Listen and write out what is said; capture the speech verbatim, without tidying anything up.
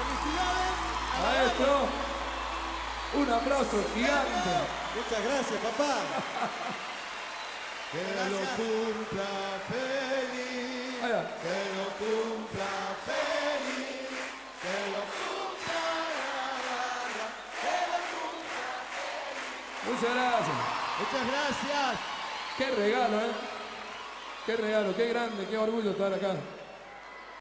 ¡Felicidades! Maestro, un aplauso gigante. Muchas gracias, papá. Que lo cumpla feliz, Allá. que lo cumpla feliz, que lo cumpla, que lo cumpla feliz. Muchas gracias. Muchas gracias. Qué regalo, ¿eh? Qué regalo, qué grande, qué orgullo estar acá.